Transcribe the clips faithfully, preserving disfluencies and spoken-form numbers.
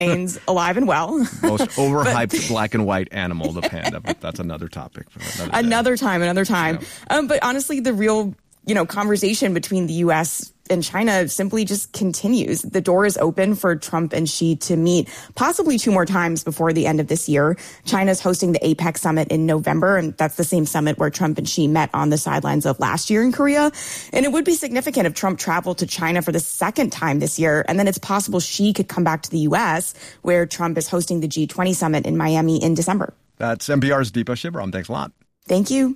remains alive and well. Most overhyped but, black and white animal, the panda. But that's another topic. For another, another time, another time. Yeah. Um, but honestly, the real, you know, conversation between the U S and China simply just continues. The door is open for Trump and Xi to meet possibly two more times before the end of this year. China's hosting the APEC summit in November, and that's the same summit where Trump and Xi met on the sidelines of last year in Korea. And it would be significant if Trump traveled to China for the second time this year, and then it's possible Xi could come back to the U S, where Trump is hosting the G twenty summit in Miami in December. That's N P R's Deepa Shivram. Thanks a lot. Thank you.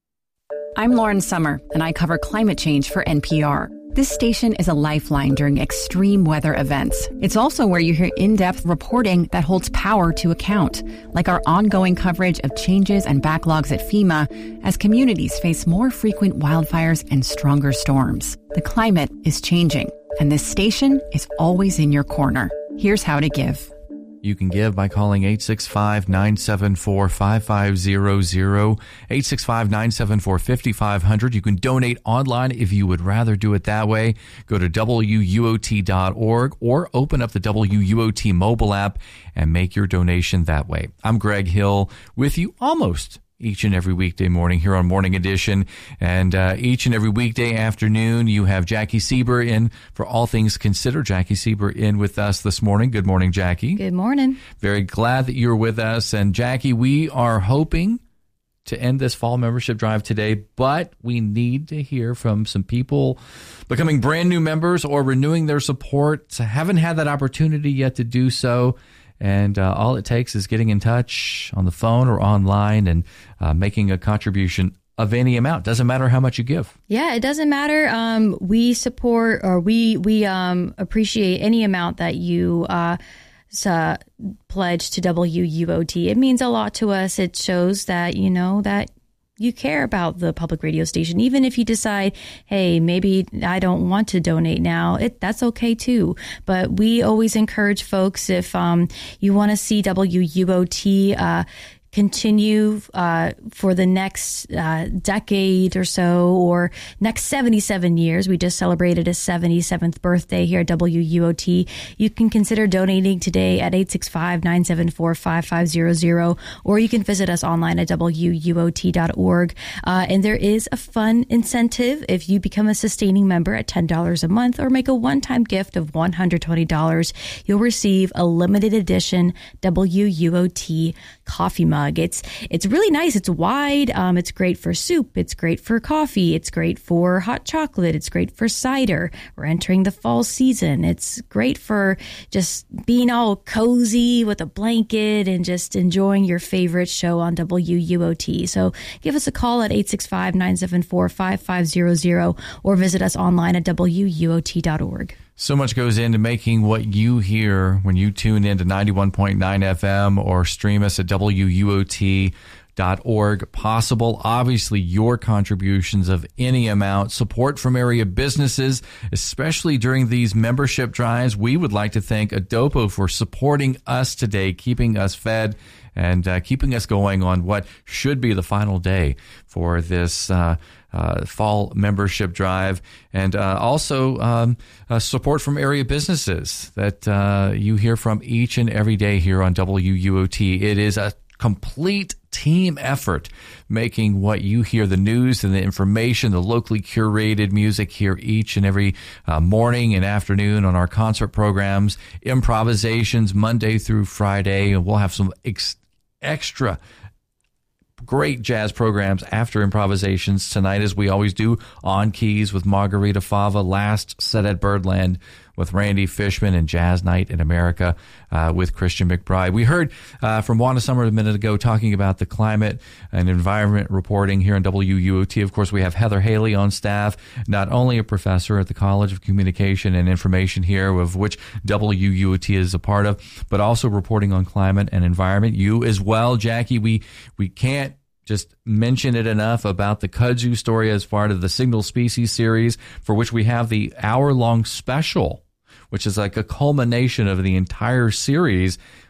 I'm Lauren Summer, and I cover climate change for N P R. This station is a lifeline during extreme weather events. It's also where you hear in-depth reporting that holds power to account, like our ongoing coverage of changes and backlogs at FEMA as communities face more frequent wildfires and stronger storms. The climate is changing, and this station is always in your corner. Here's how to give. You can give by calling eight six five, nine seven four, five five zero zero, eight six five, nine seven four, five five zero zero. You can donate online if you would rather do it that way. Go to W U O T dot org or open up the W U O T mobile app and make your donation that way. I'm Greg Hill with you almost each and every weekday morning here on Morning Edition. And uh, each and every weekday afternoon, you have Jackie Sieber in for All Things Considered. Jackie Sieber in with us this morning. Good morning, Jackie. Good morning. Very glad that you're with us. And Jackie, we are hoping to end this fall membership drive today, but we need to hear from some people becoming brand new members or renewing their support. So haven't had that opportunity yet to do so. And uh, all it takes is getting in touch on the phone or online and uh, making a contribution of any amount. Doesn't matter how much you give. Yeah, it doesn't matter. Um, we support or we we um, appreciate any amount that you uh, uh, pledge to W U O T. It means a lot to us. It shows that, you know, that you care about the public radio station. Even if you decide, hey, maybe I don't want to donate now, it that's okay too. But we always encourage folks, if um, you want to see W U O T uh, continue uh, for the next uh, decade or so, or next seventy-seven years. We just celebrated a seventy-seventh birthday here at W U O T. You can consider donating today at eight six five, nine seven four, five five zero zero, or you can visit us online at W U O T dot org. Uh, and there is a fun incentive if you become a sustaining member at ten dollars a month or make a one-time gift of one hundred twenty dollars. You'll receive a limited edition W U O T coffee mug. It's it's really nice. It's wide. Um, it's great for soup. It's great for coffee. It's great for hot chocolate. It's great for cider. We're entering the fall season. It's great for just being all cozy with a blanket and just enjoying your favorite show on W U O T. So give us a call at eight six five, nine seven four, five five zero zero or visit us online at W U O T dot org. So much goes into making what you hear when you tune in to ninety-one point nine F M or stream us at W U O T dot org possible. Obviously, your contributions of any amount, support from area businesses, especially during these membership drives. We would like to thank Adopo for supporting us today, keeping us fed and uh, keeping us going on what should be the final day for this uh Uh, fall membership drive, and uh, also um, uh, support from area businesses that uh, you hear from each and every day here on W U O T. It is a complete team effort making what you hear, the news and the information, the locally curated music here each and every uh, morning and afternoon on our concert programs, improvisations Monday through Friday, and we'll have some ex- extra great jazz programs after improvisations tonight, as we always do, on keys with Margarita Fava, last set at Birdland with Randy Fishman, and Jazz Night in America uh, with Christian McBride. We heard uh, from Wanda Summer a minute ago talking about the climate and environment reporting here on W U O T. Of course, we have Heather Haley on staff, not only a professor at the College of Communication and Information here, of which W U O T is a part of, but also reporting on climate and environment. You as well, Jackie. We we can't just mention it enough about the kudzu story as part of the Signal Species series, for which we have the hour-long special, which is like a culmination of the entire series,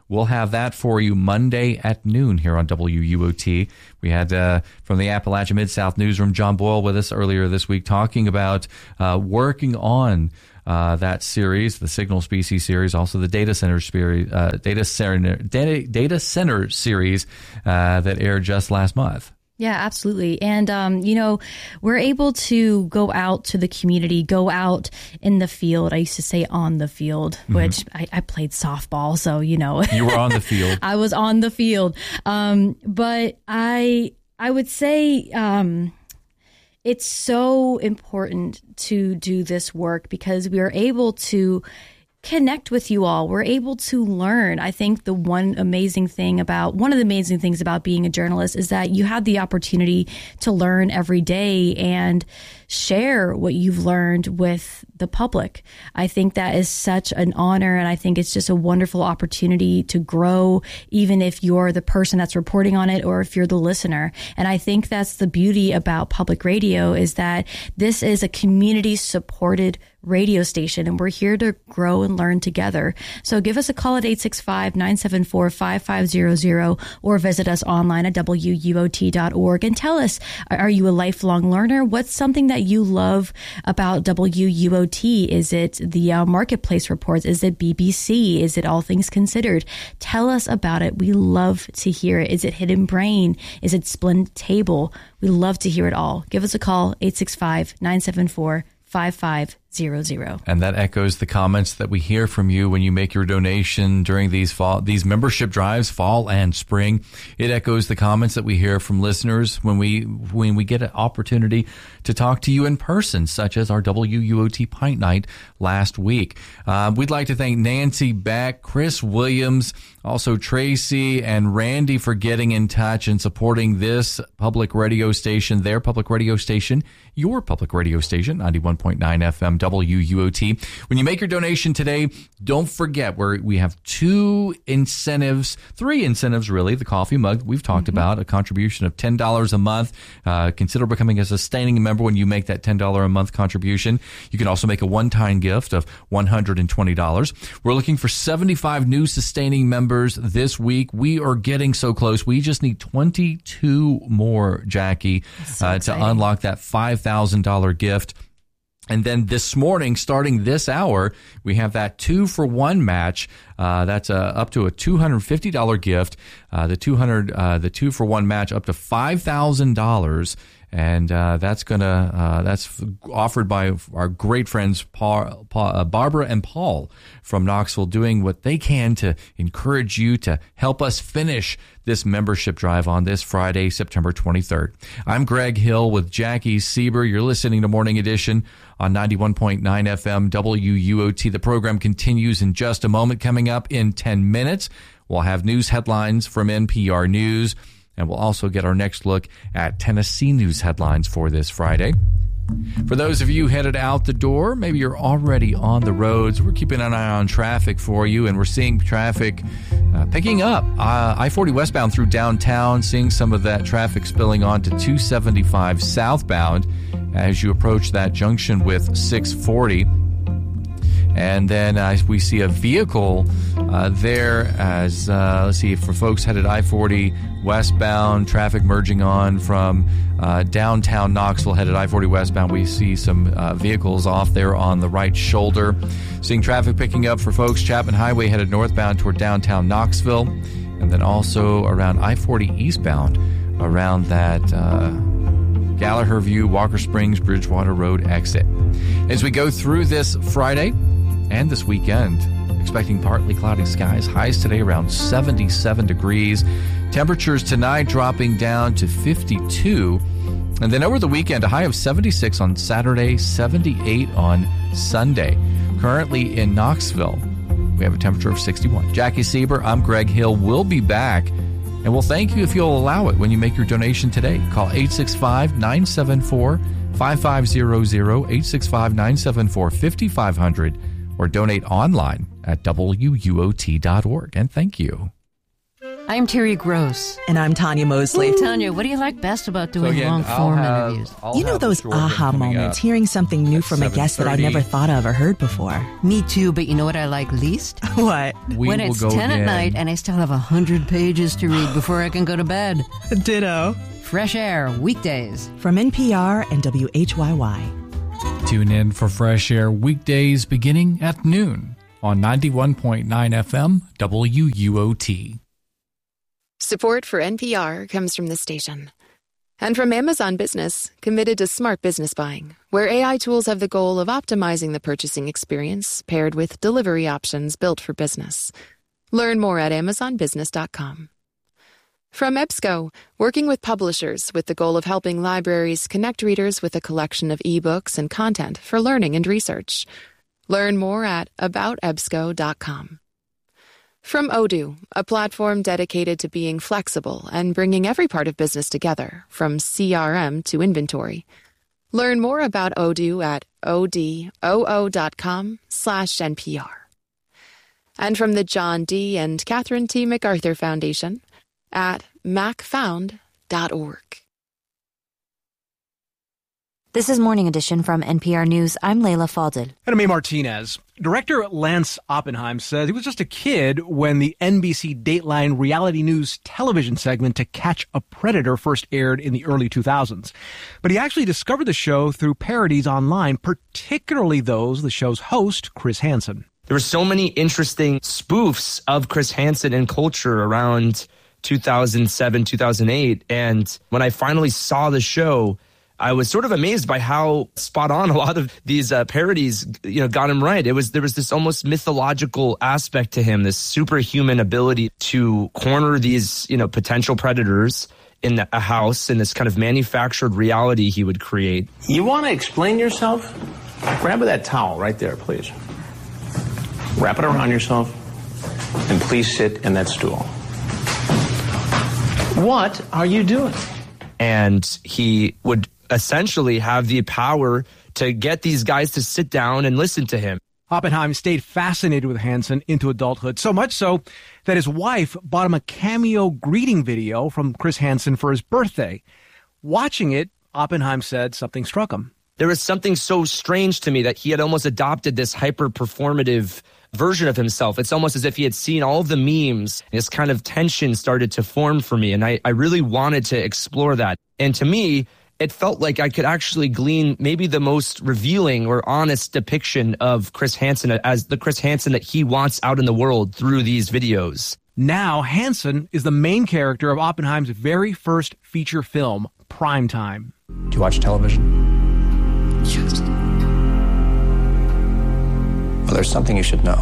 We'll have that for you Monday at noon here on W U O T. We had uh, from the Appalachia Mid-South Newsroom, John Boyle with us earlier this week talking about uh, working on uh, that series, the Signal Species series, also the Data Center series, uh, Data Center Data, Data Center series uh, that aired just last month. Yeah, absolutely. And, um, you know, we're able to go out to the community, go out in the field. I used to say on the field, mm-hmm. which I, I played softball. So, you know, you were on the field. I was on the field. Um, but I, I would say, um, it's so important to do this work because we are able to connect with you all. We're able to learn. I think the one amazing thing about, one of the amazing things about being a journalist is that you have the opportunity to learn every day and share what you've learned with the public. I think that is such an honor, and I think it's just a wonderful opportunity to grow, even if you're the person that's reporting on it or if you're the listener. And I think that's the beauty about public radio is that this is a community-supported radio station, and we're here to grow and learn together. So give us a call at eight six five, nine seven four, five five zero zero or visit us online at W U O T dot org and tell us, are you a lifelong learner? What's something that you love about W U O T? Is it the uh, marketplace reports? Is it B B C? Is it All Things Considered? Tell us about it. We love to hear it. Is it Hidden Brain? Is it Splendid Table? We love to hear it all. Give us a call, eight six five, nine seven four, five five zero zero. And that echoes the comments that we hear from you when you make your donation during these fall, these membership drives, fall and spring. It echoes the comments that we hear from listeners when we when we get an opportunity to talk to you in person, such as our W U O T Pint Night last week. Uh, we'd like to thank Nancy Beck, Chris Williams, also Tracy and Randy for getting in touch and supporting this public radio station, their public radio station, your public radio station, ninety-one point nine F M W U O T. When you make your donation today, don't forget where we have two incentives, three incentives really. The coffee mug we've talked mm-hmm. about, a contribution of ten dollars a month. Uh, consider becoming a sustaining member when you make that ten dollars a month contribution. You can also make a one-time gift of one hundred twenty dollars. We're looking for seventy-five new sustaining members this week. We are getting so close. We just need twenty-two more, Jackie, so uh, to unlock that five thousand dollars gift. And then this morning, starting this hour, we have that two for one match. Uh, that's uh, up to a two hundred fifty dollars gift. Uh, the two hundred, uh, the two for one match up to five thousand dollars. And uh, that's gonna uh, that's offered by our great friends Paul, Paul, uh, Barbara and Paul from Knoxville, doing what they can to encourage you to help us finish this membership drive on this Friday, September twenty-third. I'm Greg Hill with Jackie Sieber. You're listening to Morning Edition on ninety-one point nine F M W U O T. The program continues in just a moment. Coming up in ten minutes, we'll have news headlines from N P R News. And we'll also get our next look at Tennessee news headlines for this Friday. For those of you headed out the door, maybe you're already on the roads. We're keeping an eye on traffic for you, and we're seeing traffic uh, picking up. Uh, I forty westbound through downtown, seeing some of that traffic spilling on to two seventy-five southbound as you approach that junction with six forty. And then uh, we see a vehicle uh, there as, uh, let's see, for folks headed I forty westbound, traffic merging on from uh, downtown Knoxville, headed I forty westbound. We see some uh, vehicles off there on the right shoulder. Seeing traffic picking up for folks Chapman Highway headed northbound toward downtown Knoxville. And then also around I forty eastbound around that uh, Gallagher View, Walker Springs, Bridgewater Road exit. As we go through this Friday and this weekend, expecting partly cloudy skies. Highs today around seventy-seven degrees. Temperatures tonight dropping down to fifty-two. And then over the weekend, a high of seventy-six on Saturday, seventy-eight on Sunday. Currently in Knoxville, we have a temperature of sixty-one. Jackie Sieber, I'm Greg Hill. We'll be back, and we'll thank you if you'll allow it when you make your donation today. Call eight six five, nine seven four, five five zero zero, eight six five, nine seven four, five five zero zero, or donate online at W U O T dot org. And thank you. I'm Terry Gross. And I'm Tanya Mosley. Ooh. Tanya, what do you like best about doing So again, long-form I'll have- interviews? I'll You know have those Jordan aha coming moments, up hearing something new at from a guest that I seven never thirty. thought of or heard before. Me too, but you know what I like least? What? We when will it's go ten again. at night and I still have one hundred pages to read before I can go to bed. Ditto. Fresh Air, weekdays. From N P R and W H Y Y. Tune in for Fresh Air weekdays beginning at noon on ninety-one point nine F M W U O T. Support for N P R comes from this station. And from Amazon Business, committed to smart business buying, where A I tools have the goal of optimizing the purchasing experience paired with delivery options built for business. Learn more at amazon business dot com. From EBSCO, working with publishers with the goal of helping libraries connect readers with a collection of ebooks and content for learning and research. Learn more at about ebsco dot com. From Odoo, a platform dedicated to being flexible and bringing every part of business together, from C R M to inventory. Learn more about Odoo at odoo dot com slash N P R. And from the John D. and Catherine T. MacArthur Foundation at mac found dot org. This is Morning Edition from N P R News. I'm Layla Faldel. And I'm A. Martinez. Director Lance Oppenheim says he was just a kid when the N B C Dateline reality news television segment To Catch a Predator first aired in the early two thousands. But he actually discovered the show through parodies online, particularly those of the show's host, Chris Hansen. There were so many interesting spoofs of Chris Hansen in culture around two thousand seven, two thousand eight. And when I finally saw the show, I was sort of amazed by how spot on a lot of these uh, parodies, you know, got him right. It was, there was this almost mythological aspect to him, this superhuman ability to corner these, you know, potential predators in a house, in this kind of manufactured reality he would create. You want to explain yourself? Grab that towel right there, please. Wrap it around yourself, and please sit in that stool. What are you doing? And he would essentially have the power to get these guys to sit down and listen to him. Oppenheim stayed fascinated with Hansen into adulthood, so much so that his wife bought him a cameo greeting video from Chris Hansen for his birthday. Watching it, Oppenheim said something struck him. There was something so strange to me that he had almost adopted this hyper-performative version of himself. It's almost as if he had seen all of the memes, and this kind of tension started to form for me, and I, I really wanted to explore that. And to me, it felt like I could actually glean maybe the most revealing or honest depiction of Chris Hansen as the Chris Hansen that he wants out in the world through these videos. Now, Hansen is the main character of Oppenheim's very first feature film, Primetime. Do you watch television? Yes. Well, there's something you should know.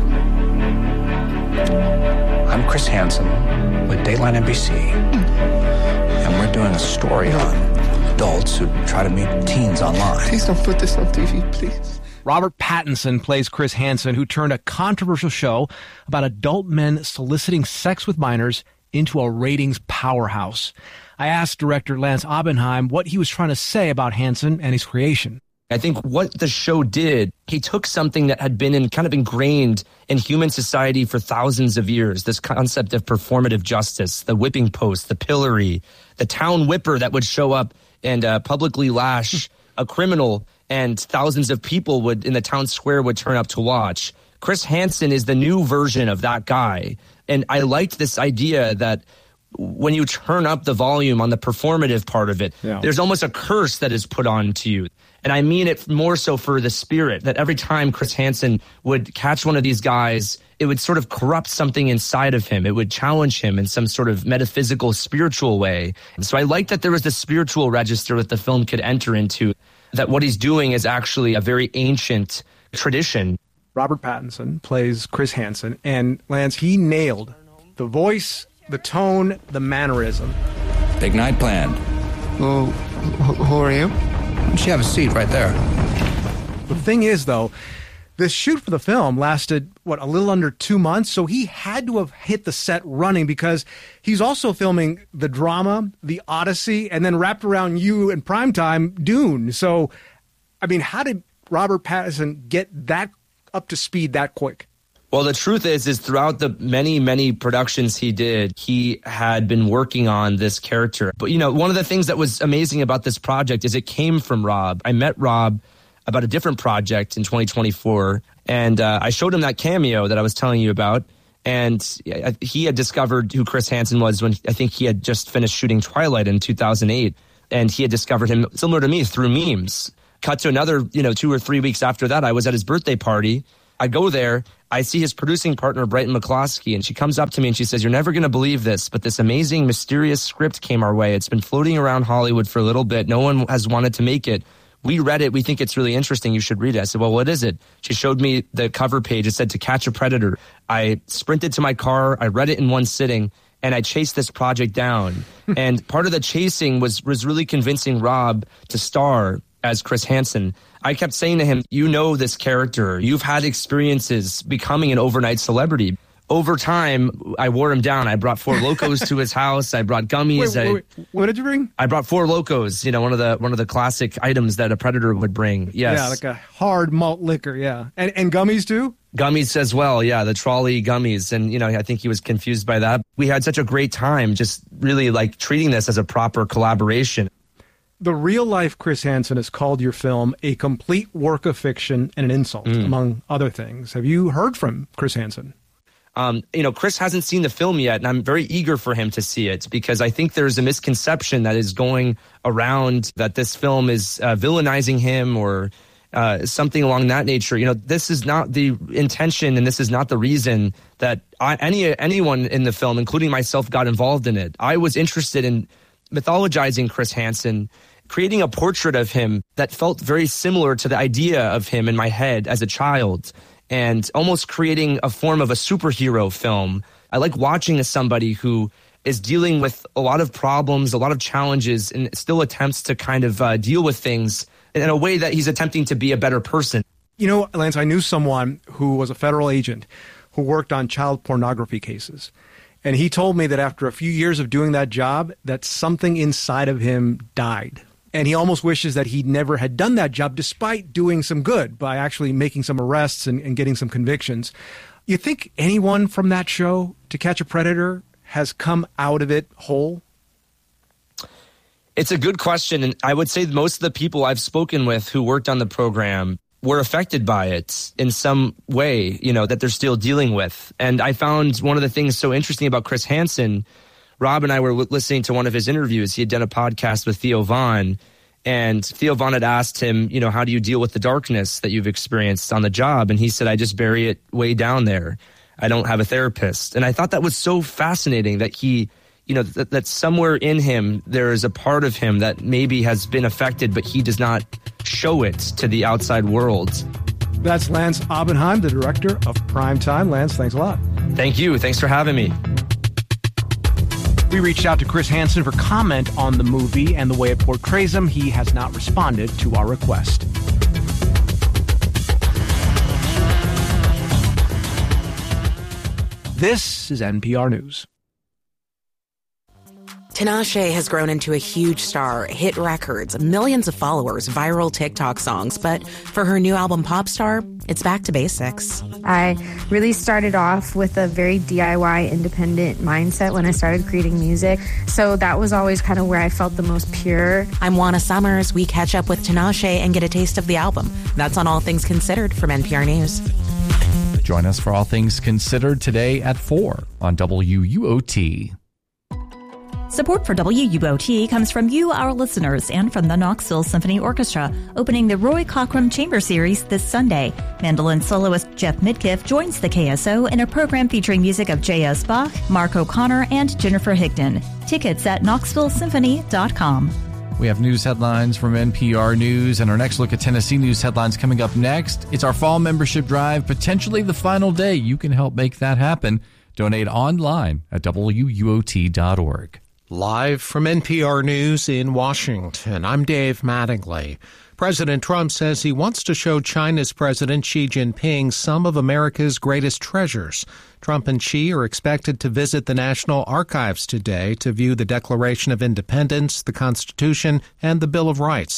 I'm Chris Hansen with Dateline N B C, and we're doing a story on adults who try to meet teens online. Please don't put this on T V, please. Robert Pattinson plays Chris Hansen, who turned a controversial show about adult men soliciting sex with minors into a ratings powerhouse. I asked director Lance Oppenheim what he was trying to say about Hansen and his creation. I think what the show did, he took something that had been in kind of ingrained in human society for thousands of years, this concept of performative justice, the whipping post, the pillory, the town whipper that would show up and uh, publicly lash a criminal, and thousands of people would in the town square would turn up to watch. Chris Hansen is the new version of that guy. And I liked this idea that when you turn up the volume on the performative part of it, yeah. there's almost a curse that is put on to you. And I mean it more so for the spirit, that every time Chris Hansen would catch one of these guys, it would sort of corrupt something inside of him. It would challenge him in some sort of metaphysical, spiritual way. And so I like that there was this spiritual register that the film could enter into, that what he's doing is actually a very ancient tradition. Robert Pattinson plays Chris Hansen, and Lance, he nailed the voice, the tone, the mannerism. Big night planned. Well, who are you? Why don't you have a seat right there? The thing is, though, the shoot for the film lasted, what, a little under two months? So he had to have hit the set running, because he's also filming the drama, the Odyssey, and then wrapped around you in Primetime, Dune. So, I mean, how did Robert Pattinson get that up to speed that quick? Well, the truth is, is throughout the many, many productions he did, he had been working on this character. But, you know, one of the things that was amazing about this project is it came from Rob. I met Rob about a different project in twenty twenty-four, and uh, I showed him that cameo that I was telling you about. And he had discovered who Chris Hansen was when I think he had just finished shooting Twilight in two thousand eight. And he had discovered him, similar to me, through memes. Cut to another, you know, two or three weeks after that, I was at his birthday party. I go there, I see his producing partner, Brighton McCloskey, and she comes up to me and she says, "You're never going to believe this, but this amazing, mysterious script came our way. It's been floating around Hollywood for a little bit. No one has wanted to make it. We read it. We think it's really interesting. You should read it." I said, "Well, what is it?" She showed me the cover page. It said "To Catch a Predator." I sprinted to my car. I read it in one sitting, and I chased this project down. And part of the chasing was, was really convincing Rob to star as Chris Hansen. I kept saying to him, "You know this character. You've had experiences becoming an overnight celebrity." Over time, I wore him down. I brought Four Locos to his house. I brought gummies. Wait, wait, wait. What did you bring? I brought Four Locos, you know, one of the one of the classic items that a Predator would bring. Yes. Yeah, like a hard malt liquor, yeah. And and gummies too? Gummies as well, yeah, the trolley gummies. And, you know, I think he was confused by that. We had such a great time just really like treating this as a proper collaboration. The real-life Chris Hansen has called your film a complete work of fiction and an insult, mm. among other things. Have you heard from Chris Hansen? Um, you know, Chris hasn't seen the film yet, and I'm very eager for him to see it because I think there's a misconception that is going around that this film is uh, villainizing him or uh, something along that nature. You know, this is not the intention, and this is not the reason that I, any anyone in the film, including myself, got involved in it. I was interested in mythologizing Chris Hansen, creating a portrait of him that felt very similar to the idea of him in my head as a child, and almost creating a form of a superhero film. I like watching somebody who is dealing with a lot of problems, a lot of challenges, and still attempts to kind of uh, deal with things in a way that he's attempting to be a better person. You know, Lance, I knew someone who was a federal agent who worked on child pornography cases. And he told me that after a few years of doing that job, that something inside of him died. And he almost wishes that he never had done that job, despite doing some good by actually making some arrests and, and getting some convictions. You think anyone from that show, To Catch a Predator, has come out of it whole? It's a good question. And I would say most of the people I've spoken with who worked on the program were affected by it in some way, you know, that they're still dealing with. And I found one of the things so interesting about Chris Hansen. Rob and I were listening to one of his interviews. He had done a podcast with Theo Von, and Theo Von had asked him, you know, how do you deal with the darkness that you've experienced on the job? And he said, "I just bury it way down there. I don't have a therapist." And I thought that was so fascinating that he, you know, that, that somewhere in him, there is a part of him that maybe has been affected, but he does not show it to the outside world. That's Lance Oppenheim, the director of Primetime. Lance, thanks a lot. Thank you. Thanks for having me. We reached out to Chris Hansen for comment on the movie and the way it portrays him. He has not responded to our request. This is N P R News. Tinashe has grown into a huge star, hit records, millions of followers, viral TikTok songs. But for her new album, Popstar, it's back to basics. I really started off with a very D I Y independent mindset when I started creating music. So that was always kind of where I felt the most pure. I'm Juana Summers. We catch up with Tinashe and get a taste of the album. That's on All Things Considered from N P R News. Join us for All Things Considered today at four on W U O T. Support for W U O T comes from you, our listeners, and from the Knoxville Symphony Orchestra, opening the Roy Cockrum Chamber Series this Sunday. Mandolin soloist Jeff Midkiff joins the K S O in a program featuring music of J S. Bach, Mark O'Connor, and Jennifer Higdon. Tickets at knoxville symphony dot com. We have news headlines from N P R News, and our next look at Tennessee news headlines coming up next. It's our fall membership drive, potentially the final day. You can help make that happen. Donate online at W U O T dot org. Live from N P R News in Washington, I'm Dave Mattingly. President Trump says he wants to show China's President Xi Jinping some of America's greatest treasures. Trump and Xi are expected to visit the National Archives today to view the Declaration of Independence, the Constitution, and the Bill of Rights.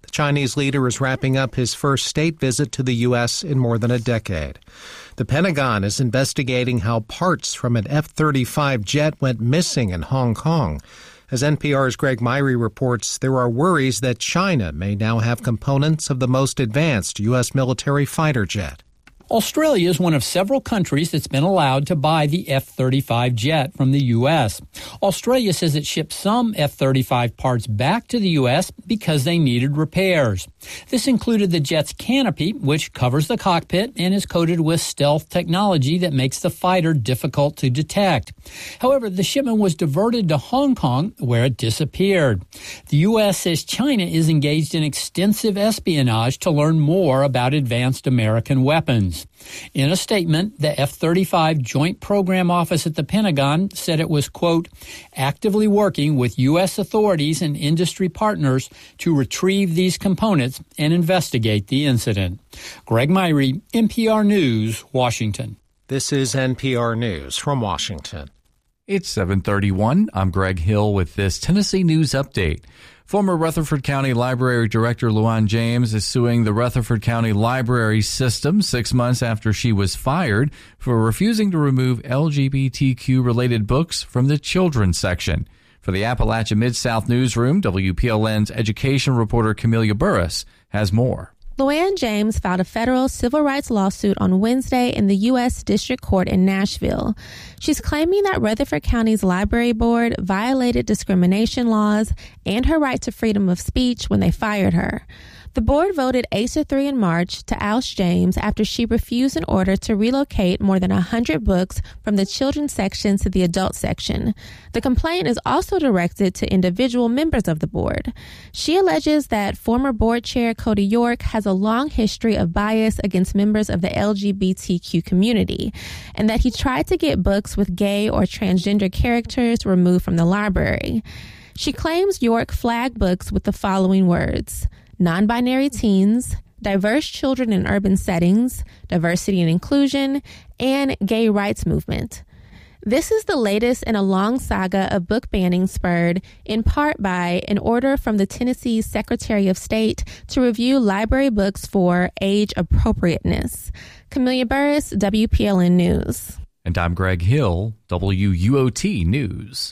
The Chinese leader is wrapping up his first state visit to the U S in more than a decade. The Pentagon is investigating how parts from an F thirty-five jet went missing in Hong Kong. As N P R's Greg Myrie reports, there are worries that China may now have components of the most advanced U S military fighter jet. Australia is one of several countries that's been allowed to buy the F thirty-five jet from the U S. Australia says it shipped some F thirty-five parts back to the U S because they needed repairs. This included the jet's canopy, which covers the cockpit and is coated with stealth technology that makes the fighter difficult to detect. However, the shipment was diverted to Hong Kong, where it disappeared. The U S says China is engaged in extensive espionage to learn more about advanced American weapons. In a statement, the F thirty-five Joint Program Office at the Pentagon said it was, quote, actively working with U S authorities and industry partners to retrieve these components and investigate the incident. Greg Myrie, N P R News, Washington. This is N P R News from Washington. It's seven thirty-one. I'm Greg Hill with this Tennessee News Update. Former Rutherford County Library Director Luann James is suing the Rutherford County Library System six months after she was fired for refusing to remove L G B T Q-related books from the children's section. For the Appalachia Mid-South Newsroom, W P L N's education reporter Camelia Burris has more. Luann James filed a federal civil rights lawsuit on Wednesday in the U S District Court in Nashville. She's claiming that Rutherford County's library board violated discrimination laws and her right to freedom of speech when they fired her. The board voted eight to three in March to oust James after she refused an order to relocate more than one hundred books from the children's section to the adult section. The complaint is also directed to individual members of the board. She alleges that former board chair Cody York has a long history of bias against members of the L G B T Q community, and that he tried to get books with gay or transgender characters removed from the library. She claims York flagged books with the following words: non-binary teens, diverse children in urban settings, diversity and inclusion, and gay rights movement. This is the latest in a long saga of book banning spurred in part by an order from the Tennessee Secretary of State to review library books for age appropriateness. Camelia Burris, W P L N News. And I'm Greg Hill, W U O T News.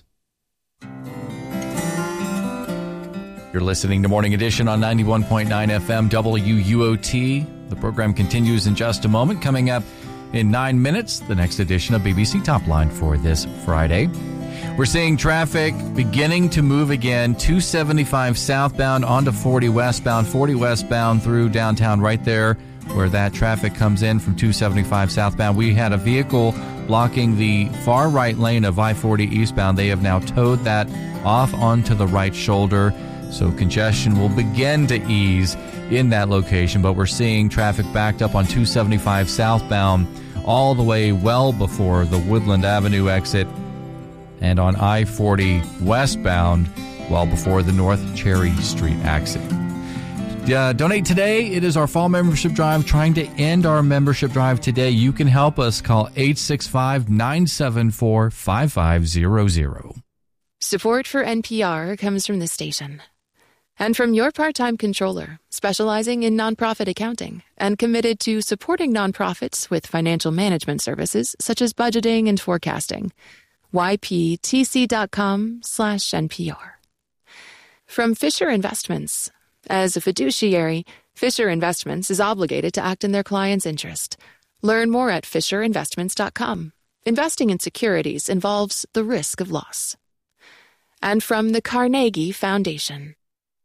You're listening to Morning Edition on ninety-one point nine F M W U O T. The program continues in just a moment. Coming up in nine minutes, the next edition of B B C Top Line for this Friday. We're seeing traffic beginning to move again. two seventy-five southbound onto forty westbound, forty westbound through downtown right there where that traffic comes in from two seventy-five southbound. We had a vehicle blocking the far right lane of I forty eastbound. They have now towed that off onto the right shoulder. So congestion will begin to ease in that location, but we're seeing traffic backed up on two seventy-five southbound all the way well before the Woodland Avenue exit, and on I forty westbound well before the North Cherry Street exit. Uh, donate today. It is our fall membership drive, trying to end our membership drive today. You can help us. Call eight six five, nine seven four, five five zero zero. Support for N P R comes from this station. And from your part-time controller, specializing in nonprofit accounting and committed to supporting nonprofits with financial management services such as budgeting and forecasting. Y P T C dot com slash N P R. From Fisher Investments. As a fiduciary, Fisher Investments is obligated to act in their client's interest. Learn more at fisher investments dot com. Investing in securities involves the risk of loss. And from the Carnegie Foundation.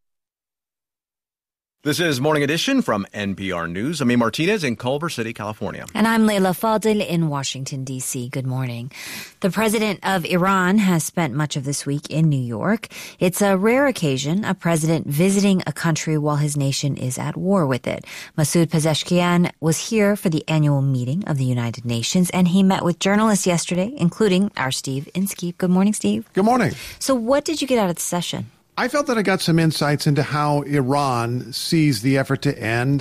This is Morning Edition from N P R News. I'm A. Martinez in Culver City, California. And I'm Leila Fadel in Washington, D C. Good morning. The president of Iran has spent much of this week in New York. It's a rare occasion, a president visiting a country while his nation is at war with it. Masoud Pezeshkian was here for the annual meeting of the United Nations, and he met with journalists yesterday, including our Steve Inskeep. Good morning, Steve. Good morning. So what did you get out of the session? I felt that I got some insights into how Iran sees the effort to end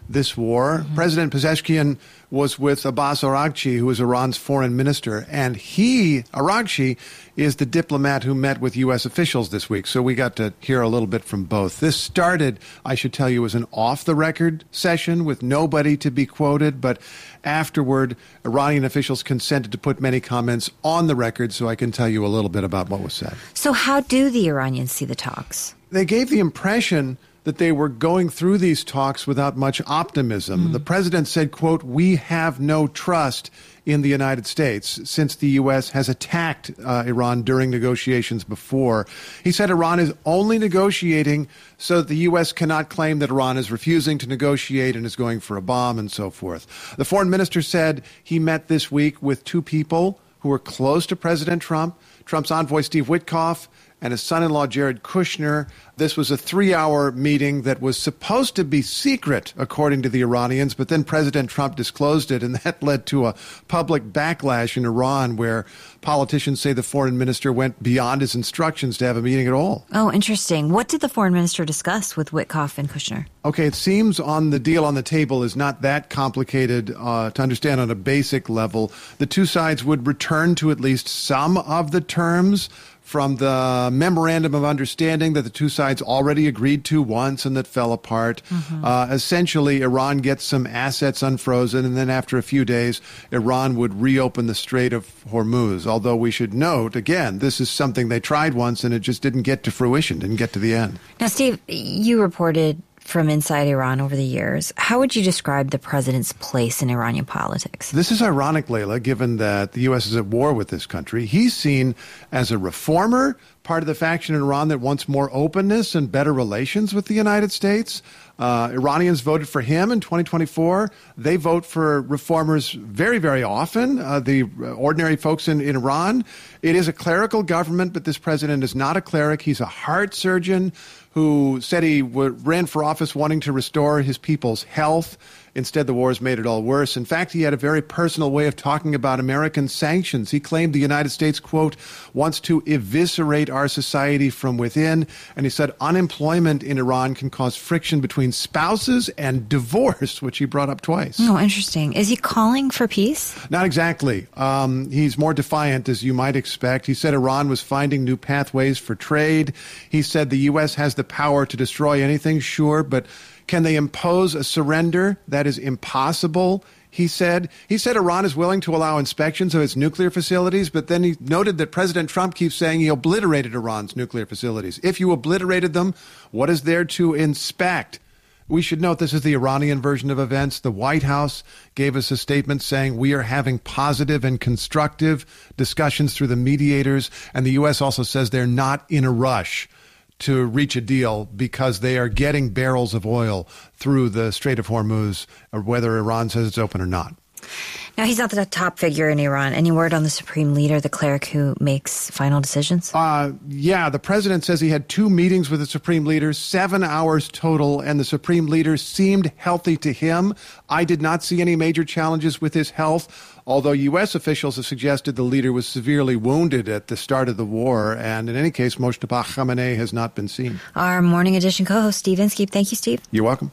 this war. Mm-hmm. President Pezeshkian was with Abbas Araghchi, who is Iran's foreign minister, and he, Araghchi, is the diplomat who met with U S officials this week. So we got to hear a little bit from both. This started, I should tell you, as an off-the-record session with nobody to be quoted, but afterward, Iranian officials consented to put many comments on the record, so I can tell you a little bit about what was said. So how do the Iranians see the talks? They gave the impression that they were going through these talks without much optimism. Mm. The president said, quote, "We have no trust in the United States since the U S has attacked uh, Iran during negotiations before." He said Iran is only negotiating so that the U S cannot claim that Iran is refusing to negotiate and is going for a bomb and so forth. The foreign minister said he met this week with two people who were close to President Trump, Trump's envoy Steve Witkoff and his son-in-law Jared Kushner. This was a three-hour meeting that was supposed to be secret, according to the Iranians, but then President Trump disclosed it, and that led to a public backlash in Iran where politicians say the foreign minister went beyond his instructions to have a meeting at all. Oh, interesting. What did the foreign minister discuss with Witkoff and Kushner? Okay, it seems on the deal on the table is not that complicated uh, to understand on a basic level. The two sides would return to at least some of the terms from the memorandum of understanding that the two sides already agreed to once and that fell apart. Mm-hmm. Uh, essentially, Iran gets some assets unfrozen, and then after a few days, Iran would reopen the Strait of Hormuz. Although we should note, again, this is something they tried once and it just didn't get to fruition, didn't get to the end. Now, Steve, you reported from inside Iran over the years. How would you describe the president's place in Iranian politics? This is ironic, Layla, given that the U S is at war with this country. He's seen as a reformer, part of the faction in Iran that wants more openness and better relations with the United States. Uh, Iranians voted for him in twenty twenty-four. They vote for reformers very, very often, uh, the ordinary folks in, in Iran. It is a clerical government, but this president is not a cleric. He's a heart surgeon who said he w- ran for office wanting to restore his people's health. Instead, the war has made it all worse. In fact, he had a very personal way of talking about American sanctions. He claimed the United States, quote, wants to eviscerate our society from within. And he said unemployment in Iran can cause friction between spouses and divorce, which he brought up twice. Oh, interesting. Is he calling for peace? Not exactly. Um, he's more defiant, as you might expect. He said Iran was finding new pathways for trade. He said the U S has the power to destroy anything, sure, but can they impose a surrender? That is impossible, he said. He said Iran is willing to allow inspections of its nuclear facilities, but then he noted that President Trump keeps saying he obliterated Iran's nuclear facilities. If you obliterated them, what is there to inspect? We should note this is the Iranian version of events. The White House gave us a statement saying we are having positive and constructive discussions through the mediators, and the U S also says they're not in a rush to reach a deal because they are getting barrels of oil through the Strait of Hormuz, or whether Iran says it's open or not. Now, he's not the top figure in Iran. Any word on the supreme leader, the cleric who makes final decisions? Uh, yeah, the president says he had two meetings with the supreme leader, seven hours total, and the supreme leader seemed healthy to him. I did not see any major challenges with his health, although U S officials have suggested the leader was severely wounded at the start of the war. And in any case, Mojtaba Khamenei has not been seen. Our Morning Edition co-host, Steve Inskeep. Thank you, Steve. You're welcome.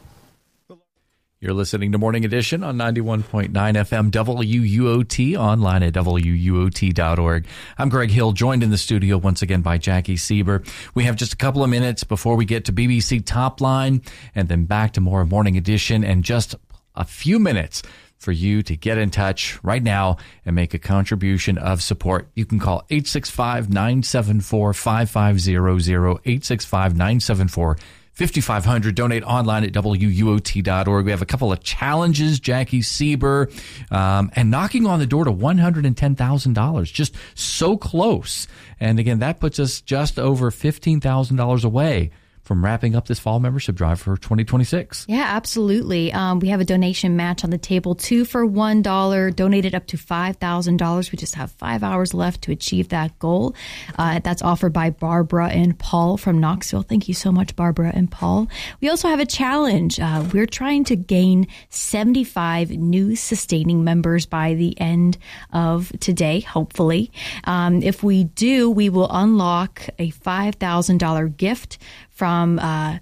You're listening to Morning Edition on ninety-one point nine F M W U O T, online at W U O T dot org. I'm Greg Hill, joined in the studio once again by Jackie Sieber. We have just a couple of minutes before we get to B B C Top Line and then back to more Morning Edition, and just a few minutes for you to get in touch right now and make a contribution of support. You can call eight six five, nine seven four, five five zero zero, eight six five, nine seven four, fifty-five hundred. Donate online at W U O T dot org. We have a couple of challenges, Jackie Sieber, um, and knocking on the door to one hundred ten thousand dollars. Just so close. And again, that puts us just over fifteen thousand dollars away from wrapping up this fall membership drive for twenty twenty-six. Yeah, absolutely. Um, we have a donation match on the table, two for one dollar, donated up to five thousand dollars. We just have five hours left to achieve that goal. Uh, that's offered by Barbara and Paul from Knoxville. Thank you so much, Barbara and Paul. We also have a challenge. Uh, we're trying to gain seventy-five new sustaining members by the end of today, hopefully. Um, if we do, we will unlock a five thousand dollars gift from uh,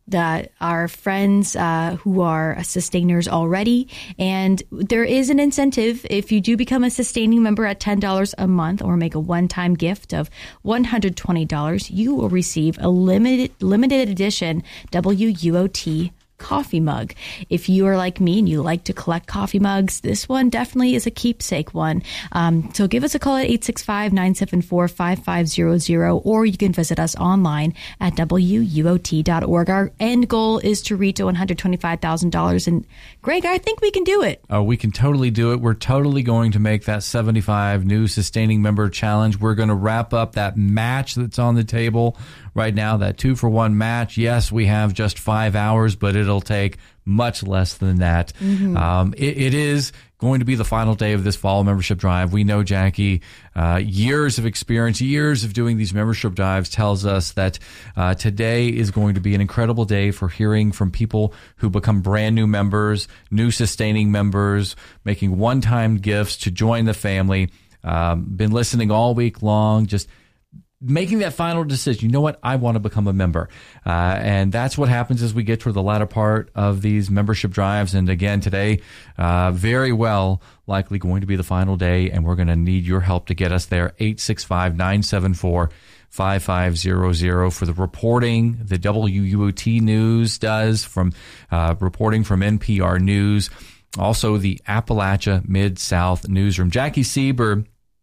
that our friends uh, who are sustainers already. And there is an incentive if you do become a sustaining member at ten dollars a month or make a one-time gift of one hundred twenty dollars, you will receive a limited limited edition W U O T coffee mug. If you are like me and you like to collect coffee mugs, this one definitely is a keepsake one. Um, so give us a call at eight six five, nine seven four, five five zero zero, or you can visit us online at W U O T dot org. Our end goal is to reach one hundred twenty-five thousand dollars. And Greg, I think we can do it. Oh, we can totally do it. We're totally going to make that seventy-five new sustaining member challenge. We're going to wrap up that match that's on the table right now, that two for one match. Yes, we have just five hours, but it'll take much less than that. Mm-hmm. Um, it, it is going to be the final day of this fall membership drive. We know, Jackie, uh, years of experience, years of doing these membership drives tells us that uh, today is going to be an incredible day for hearing from people who become brand new members, new sustaining members, making one-time gifts to join the family. Um, been listening all week long, just making that final decision. You know what? I want to become a member. Uh, and that's what happens as we get toward the latter part of these membership drives. And again, today, uh, very well likely going to be the final day, and we're going to need your help to get us there. eight six five, nine seven four, five five zero zero for the reporting the W U O T News does, from uh, reporting from N P R News, also the Appalachia Mid-South Newsroom. Jackie Sieber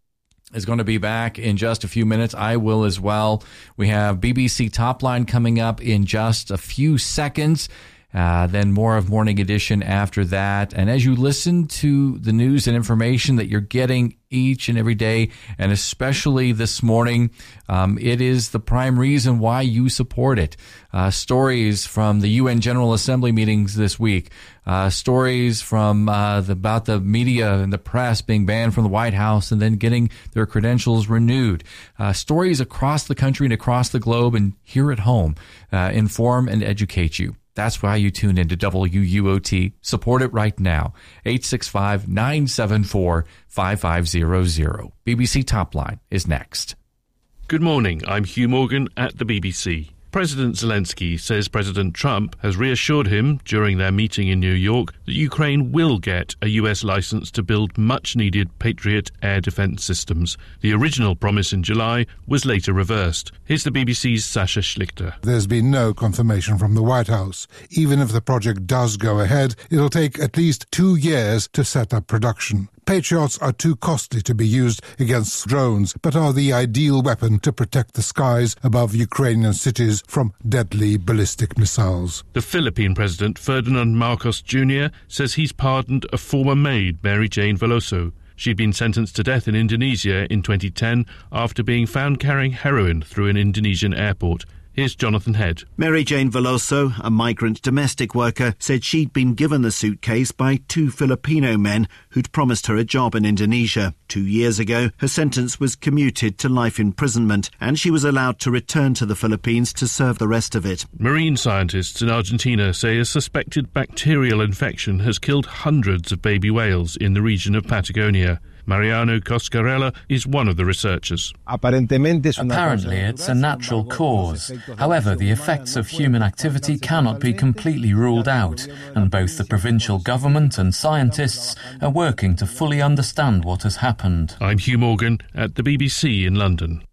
is going to be back in just a few minutes. I will as well. We have B B C Topline coming up in just a few seconds. Uh, then more of Morning Edition after that. And as you listen to the news and information that you're getting each and every day, and especially this morning, um, it is the prime reason why you support it. Uh, stories from the U N General Assembly meetings this week, uh, stories from uh, the, about the media and the press being banned from the White House and then getting their credentials renewed, uh, stories across the country and across the globe and here at home, uh, inform and educate you. That's why you tune into W U O T. Support it right now. eight six five, nine seven four, five five zero zero. B B C Topline is next. Good morning. I'm Hugh Morgan at the B B C. President Zelensky says President Trump has reassured him during their meeting in New York that Ukraine will get a U S license to build much-needed Patriot air defense systems. The original promise in July was later reversed. Here's the B B C's Sasha Schlichter. There's been no confirmation from the White House. Even if the project does go ahead, it'll take at least two years to set up production. Patriots are too costly to be used against drones, but are the ideal weapon to protect the skies above Ukrainian cities from deadly ballistic missiles. The Philippine President, Ferdinand Marcos Junior, says he's pardoned a former maid, Mary Jane Veloso. She'd been sentenced to death in Indonesia in twenty ten after being found carrying heroin through an Indonesian airport. Here's Jonathan Head. Mary Jane Veloso, a migrant domestic worker, said she'd been given the suitcase by two Filipino men who'd promised her a job in Indonesia. Two years ago, her sentence was commuted to life imprisonment, and she was allowed to return to the Philippines to serve the rest of it. Marine scientists in Argentina say a suspected bacterial infection has killed hundreds of baby whales in the region of Patagonia. Mariano Coscarella is one of the researchers. Apparently, it's a natural cause. However, the effects of human activity cannot be completely ruled out, and both the provincial government and scientists are working to fully understand what has happened. I'm Hugh Morgan at the B B C in London.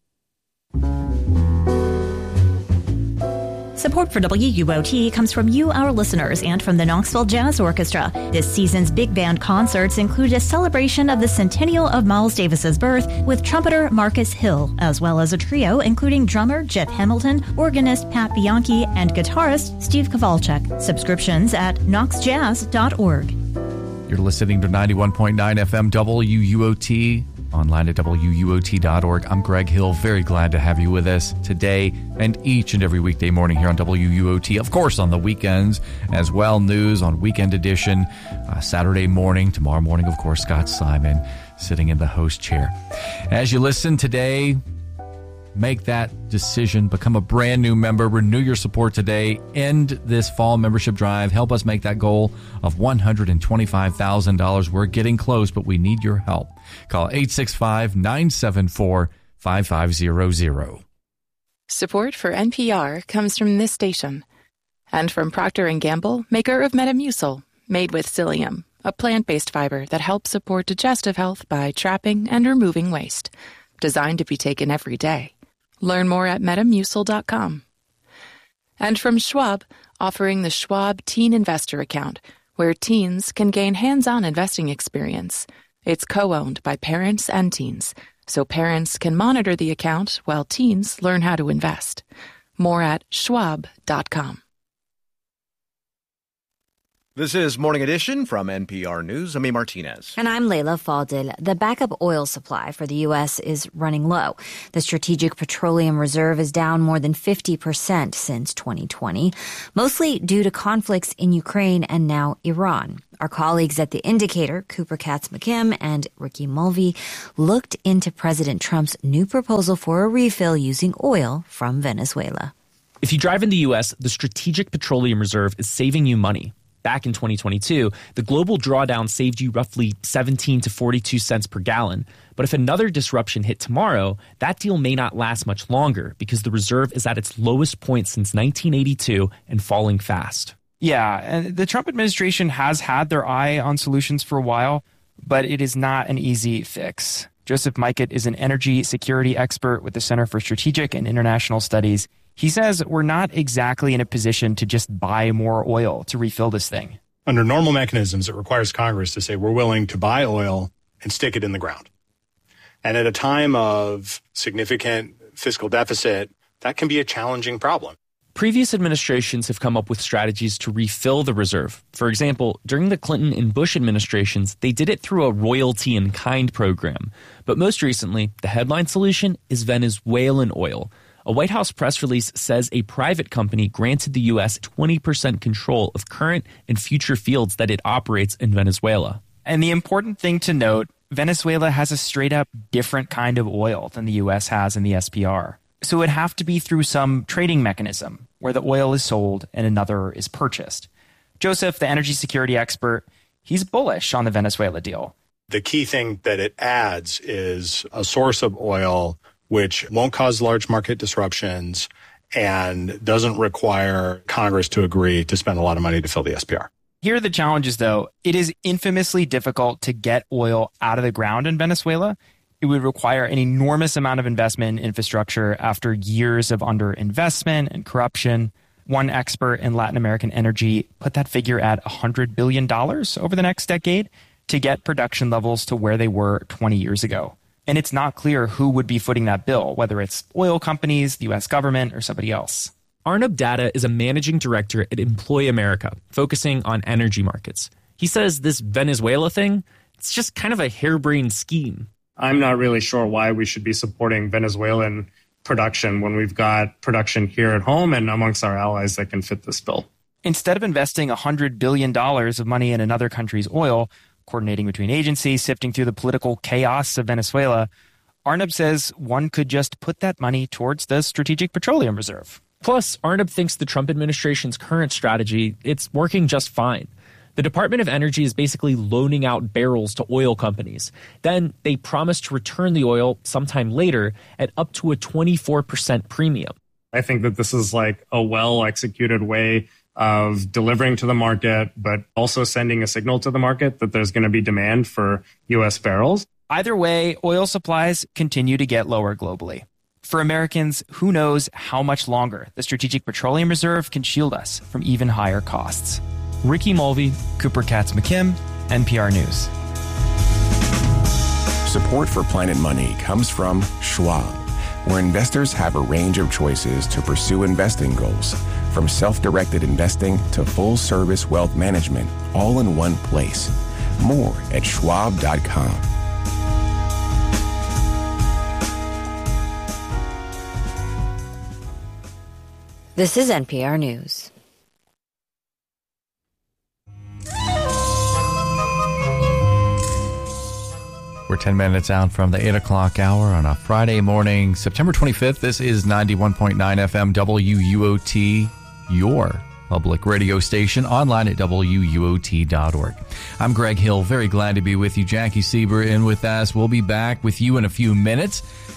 Support for W U O T comes from you, our listeners, and from the Knoxville Jazz Orchestra. This season's big band concerts include a celebration of the centennial of Miles Davis's birth with trumpeter Marcus Hill, as well as a trio including drummer Jeff Hamilton, organist Pat Bianchi, and guitarist Steve Kowalczyk. Subscriptions at knox jazz dot org. You're listening to ninety-one point nine F M W U O T. Online at W U O T dot org. I'm Greg Hill. Very glad to have you with us today and each and every weekday morning here on W U O T. Of course, on the weekends as well. News on Weekend Edition, uh, Saturday morning. Tomorrow morning, of course, Scott Simon sitting in the host chair. As you listen today, make that decision. Become a brand new member. Renew your support today. End this fall membership drive. Help us make that goal of one hundred twenty-five thousand dollars. We're getting close, but we need your help. Call eight six five, nine seven four, five five zero zero. Support for N P R comes from this station And from Procter and Gamble, maker of Metamucil, made with psyllium, a plant-based fiber that helps support digestive health by trapping and removing waste. Designed to be taken every day. Learn more at metamucil dot com. And from Schwab, offering the Schwab Teen Investor Account, where teens can gain hands-on investing experience. It's co-owned by parents and teens, so parents can monitor the account while teens learn how to invest. More at schwab dot com. This is Morning Edition from N P R News. I'm E. Martinez. And I'm Layla Faldil. The backup oil supply for the U S is running low. The Strategic Petroleum Reserve is down more than fifty percent since twenty twenty, mostly due to conflicts in Ukraine and now Iran. Our colleagues at The Indicator, Cooper Katz-McKim and Ricky Mulvey, looked into President Trump's new proposal for a refill using oil from Venezuela. If you drive in the U S, the Strategic Petroleum Reserve is saving you money. Back in twenty twenty-two, the global drawdown saved you roughly seventeen to forty-two cents per gallon. But if another disruption hit tomorrow, that deal may not last much longer because the reserve is at its lowest point since nineteen eighty-two and falling fast. Yeah, and the Trump administration has had their eye on solutions for a while, but it is not an easy fix. Joseph Mikett is an energy security expert with the Center for Strategic and International Studies. He says we're not exactly in a position to just buy more oil to refill this thing. Under normal mechanisms, it requires Congress to say we're willing to buy oil and stick it in the ground. And at a time of significant fiscal deficit, that can be a challenging problem. Previous administrations have come up with strategies to refill the reserve. For example, during the Clinton and Bush administrations, they did it through a royalty in kind program. But most recently, the headline solution is Venezuelan oil. A White House press release says a private company granted the U S twenty percent control of current and future fields that it operates in Venezuela. And the important thing to note, Venezuela has a straight up different kind of oil than the U S has in the S P R. So it would have to be through some trading mechanism where the oil is sold and another is purchased. Joseph, the energy security expert, he's bullish on the Venezuela deal. The key thing that it adds is a source of oil which won't cause large market disruptions and doesn't require Congress to agree to spend a lot of money to fill the S P R. Here are the challenges, though. It is infamously difficult to get oil out of the ground in Venezuela. It would require an enormous amount of investment in infrastructure after years of underinvestment and corruption. One expert in Latin American energy put that figure at one hundred billion dollars over the next decade to get production levels to where they were twenty years ago. And it's not clear who would be footing that bill, whether it's oil companies, the U S government, or somebody else. Arnab Datta is a managing director at Employ America, focusing on energy markets. He says this Venezuela thing, it's just kind of a harebrained scheme. I'm not really sure why we should be supporting Venezuelan production when we've got production here at home and amongst our allies that can fit this bill. Instead of investing one hundred billion dollars of money in another country's oil, coordinating between agencies, sifting through the political chaos of Venezuela, Arnab says one could just put that money towards the Strategic Petroleum Reserve. Plus, Arnab thinks the Trump administration's current strategy, it's working just fine. The Department of Energy is basically loaning out barrels to oil companies. Then they promise to return the oil sometime later at up to a twenty-four percent premium. I think that this is like a well-executed way of delivering to the market, but also sending a signal to the market that there's going to be demand for U S barrels. Either way, oil supplies continue to get lower globally. For Americans, who knows how much longer the Strategic Petroleum Reserve can shield us from even higher costs. Ricky Mulvey, Cooper Katz-McKim, N P R News. Support for Planet Money comes from Schwab, where investors have a range of choices to pursue investing goals, from self-directed investing to full-service wealth management, all in one place. More at schwab dot com. This is N P R News. We're ten minutes out from the eight o'clock hour on a Friday morning, September twenty-fifth. This is ninety-one point nine F M W U O T, your public radio station, online at W U O T dot org. I'm Greg Hill, very glad to be with you. Jackie Sieber in with us. We'll be back with you in a few minutes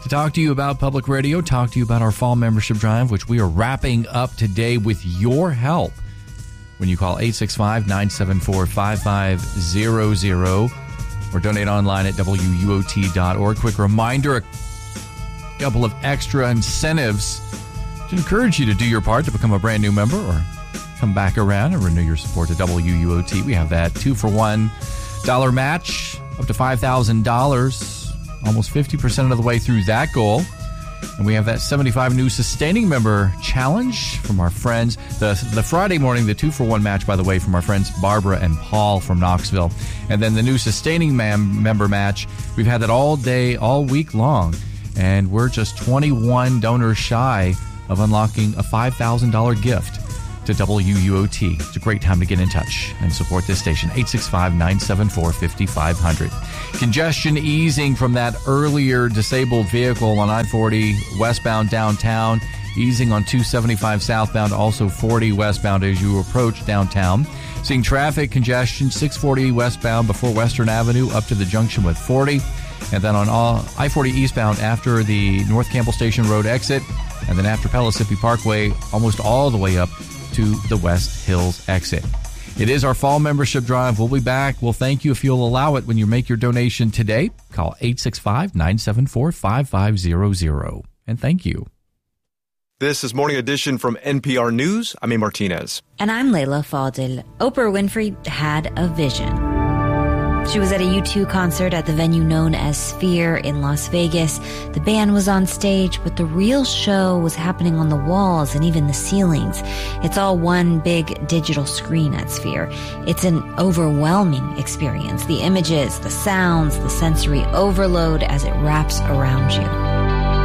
to talk to you about public radio, talk to you about our fall membership drive, which we are wrapping up today with your help. When you call eight six five, nine seven four, five five zero zero or donate online at W U O T dot org. Quick reminder, a couple of extra incentives to encourage you to do your part to become a brand new member or come back around and renew your support to W U O T. We have that two for one dollar match up to five thousand dollars, almost fifty percent of the way through that goal. And we have that seventy-five new sustaining member challenge from our friends. The the Friday morning, the two for one match, by the way, from our friends Barbara and Paul from Knoxville. And then the new sustaining mem- member match, we've had that all day, all week long. And we're just twenty-one donors shy of unlocking a five thousand dollars gift to W U O T. It's a great time to get in touch and support this station. eight six five, nine seven four, five five zero zero. Congestion easing from that earlier disabled vehicle on I forty westbound downtown, easing on two seventy-five southbound, also forty westbound as you approach downtown. Seeing traffic congestion, six forty westbound before Western Avenue up to the junction with forty. And then on all I forty eastbound after the North Campbell Station Road exit, and then after Pellissippi Parkway, almost all the way up to the West Hills exit. It is our fall membership drive. We'll be back. We'll thank you if you'll allow it when you make your donation today. Call eight six five, nine seven four, five five zero zero. And thank you. This is Morning Edition from N P R News. I'm A. Martinez. And I'm Layla Fadil. Oprah Winfrey had a vision. She was at a U two concert at the venue known as Sphere in Las Vegas. The band was on stage, but the real show was happening on the walls and even the ceilings. It's all one big digital screen at Sphere. It's an overwhelming experience. The images, the sounds, the sensory overload as it wraps around you.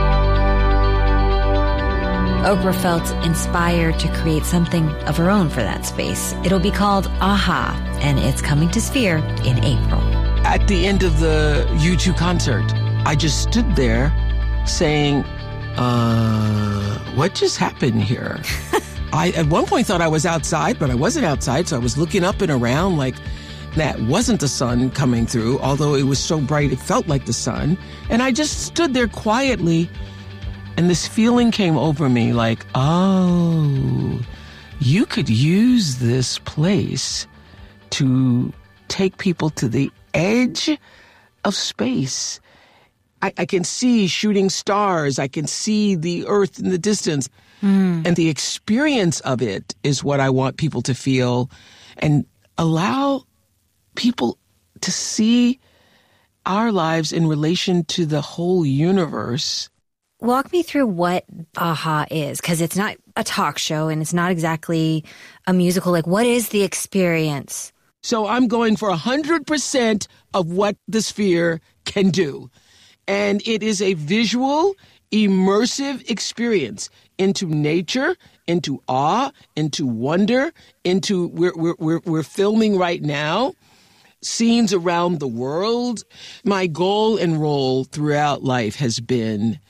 Oprah felt inspired to create something of her own for that space. It'll be called Aha, and it's coming to Sphere in April. At the end of the U two concert, I just stood there saying, uh, what just happened here? I at one point thought I was outside, but I wasn't outside, so I was looking up and around like that wasn't the sun coming through, although it was so bright it felt like the sun. And I just stood there quietly, and this feeling came over me like, oh, you could use this place to take people to the edge of space. I, I can see shooting stars. I can see the Earth in the distance. Mm. And the experience of it is what I want people to feel, and allow people to see our lives in relation to the whole universe. Walk me through what Aha is, because it's not a talk show and it's not exactly a musical. Like, what is the experience? So I'm going for one hundred percent of what the Sphere can do. And it is a visual, immersive experience into nature, into awe, into wonder, into, we're, we're, we're, we're filming right now scenes around the world. My goal and role throughout life has been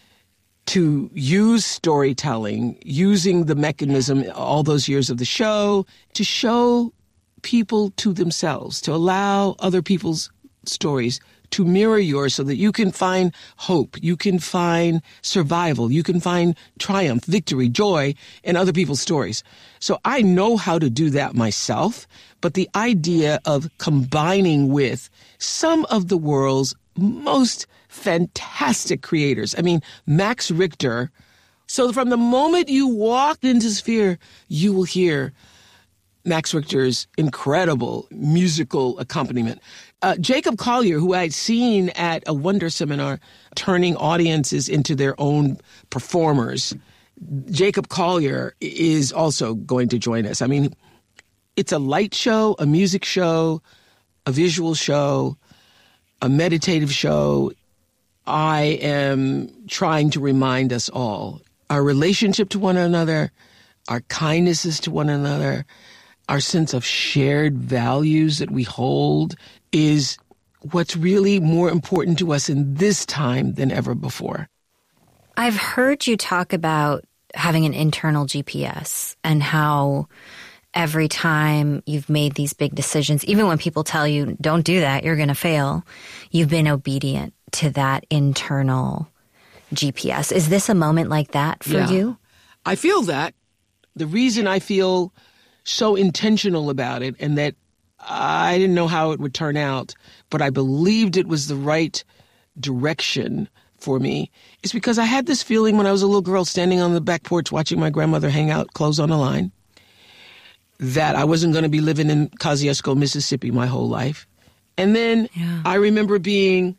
to use storytelling, using the mechanism all those years of the show, to show people to themselves, to allow other people's stories to mirror yours so that you can find hope, you can find survival, you can find triumph, victory, joy in other people's stories. So I know how to do that myself, but the idea of combining with some of the world's most fantastic creators. I mean, Max Richter. So from the moment you walk into Sphere, you will hear Max Richter's incredible musical accompaniment. Uh, Jacob Collier, who I'd seen at a Wonder seminar, turning audiences into their own performers. Jacob Collier is also going to join us. I mean, it's a light show, a music show, a visual show, a meditative show. I am trying to remind us all, our relationship to one another, our kindnesses to one another, our sense of shared values that we hold is what's really more important to us in this time than ever before. I've heard you talk about having an internal G P S and how every time you've made these big decisions, even when people tell you, don't do that, you're going to fail, you've been obedient to that internal G P S. Is this a moment like that for Yeah. you? I feel that. The reason I feel so intentional about it and that I didn't know how it would turn out, but I believed it was the right direction for me is because I had this feeling when I was a little girl standing on the back porch watching my grandmother hang out clothes on the line that I wasn't going to be living in Kosciuszko, Mississippi my whole life. And then Yeah. I remember being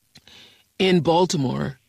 in Baltimore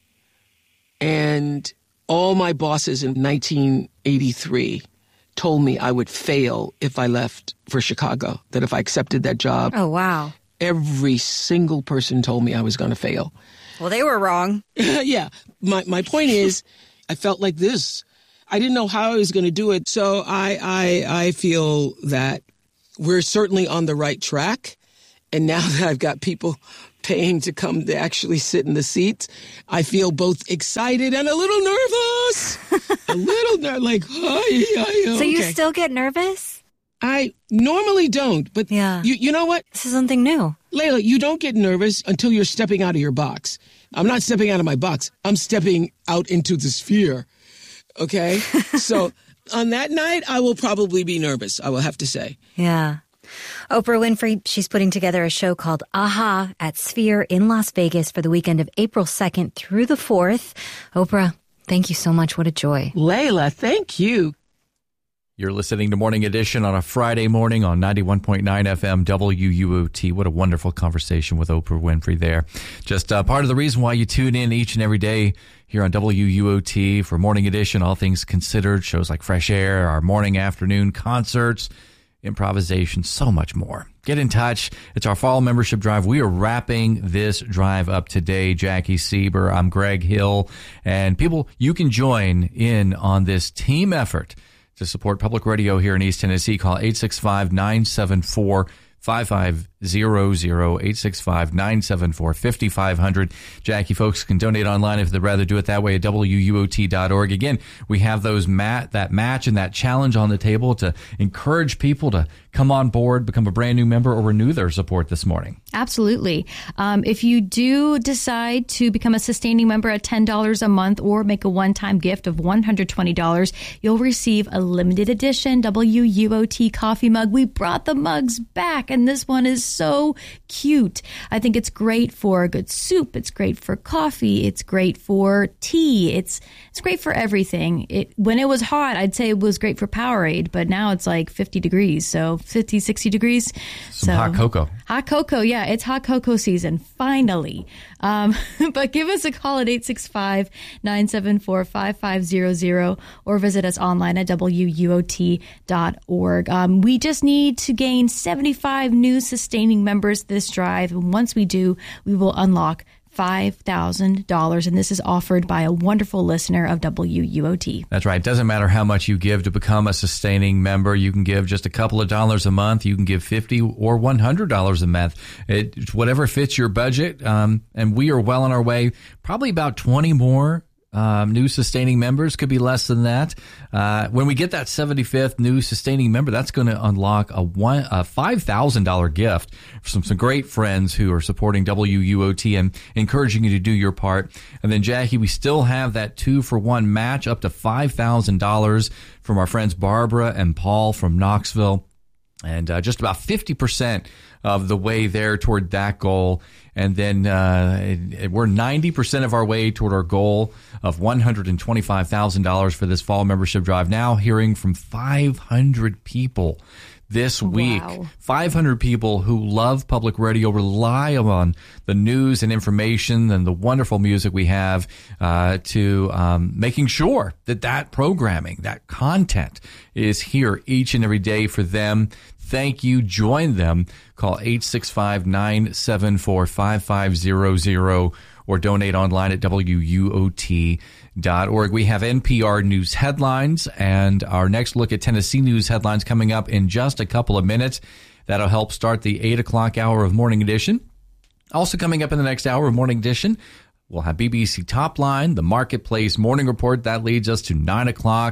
and all my bosses in nineteen eighty-three told me I would fail if I left for Chicago, that if I accepted that job. Oh, wow. Every single person told me I was going to fail. Well, they were wrong. Yeah. My my point is, I felt like this. I didn't know how I was going to do it. So I, I, I feel that we're certainly on the right track. And now that I've got people paying to come to actually sit in the seats, I feel both excited and a little nervous. a little nervous, like, hi, hi, So okay. you still get nervous? I normally don't, but yeah. you, you know what? This is something new. Layla, you don't get nervous until you're stepping out of your box. I'm not stepping out of my box. I'm stepping out into the sphere. Okay? So on that night, I will probably be nervous, I will have to say. Yeah. Oprah Winfrey, she's putting together a show called Aha at Sphere in Las Vegas for the weekend of April second through the fourth. Oprah, thank you so much. What a joy. Layla, thank you. You're listening to Morning Edition on a Friday morning on ninety-one point nine F M W U O T. What a wonderful conversation with Oprah Winfrey there. Just uh, part of the reason why you tune in each and every day here on W U O T for Morning Edition, all things considered, shows like Fresh Air, our morning afternoon concerts, improvisation, so much more. Get in touch. It's our fall membership drive. We are wrapping this drive up today. Jackie Sieber, I'm Greg Hill. And people, you can join in on this team effort to support public radio here in East Tennessee. Call eight six five, nine seven four, five five zero zero, eight six five, nine seven four, five five zero zero. Jackie, folks can donate online if they'd rather do it that way at W U O T dot org. Again, we have those mat, that match and that challenge on the table to encourage people to come on board, become a brand new member, or renew their support this morning. Absolutely. Um, if you do decide to become a sustaining member at ten dollars a month or make a one-time gift of one hundred twenty dollars, you'll receive a limited edition W U O T coffee mug. We brought the mugs back, and this one is so cute. I think it's great for a good soup. It's great for coffee. It's great for tea. It's it's great for everything. It when it was hot, I'd say it was great for Powerade, but now it's like fifty degrees, so fifty, sixty degrees. Some so, hot cocoa. Hot cocoa, yeah. It's hot cocoa season, finally. Um, but give us a call at eight six five, nine seven four, five five zero zero or visit us online at W U O T dot org. Um, we just need to gain seventy-five new sustaining members this drive. And once we do, we will unlock five thousand dollars, and this is offered by a wonderful listener of W U O T. That's right. It doesn't matter how much you give to become a sustaining member. You can give just a couple of dollars a month. You can give fifty or one hundred dollars a month. It's whatever fits your budget. Um, and we are well on our way. Probably about twenty more um, new sustaining members. Could be less than that. Uh, when we get that seventy-fifth new sustaining member, that's going to unlock a one a five thousand dollars gift from some great friends who are supporting W U O T and encouraging you to do your part. And then, Jackie, we still have that two for one match up to five thousand dollars from our friends Barbara and Paul from Knoxville. And uh, just about fifty percent of the way there toward that goal. And then uh, it, it, we're ninety percent of our way toward our goal of one hundred twenty-five thousand dollars for this fall membership drive. Now hearing from five hundred people this week. Wow. five hundred people who love public radio, rely on the news and information and the wonderful music we have uh, to um, making sure that that programming, that content is here each and every day for them. Thank you. Join them. Call eight six five, nine seven four, five five zero zero or donate online at W U O T dot org. We have N P R News headlines, and our next look at Tennessee news headlines coming up in just a couple of minutes. That'll help start the eight o'clock hour of Morning Edition. Also coming up in the next hour of Morning Edition, we'll have B B C Top Line, the Marketplace Morning Report. That leads us to nine o'clock. We'll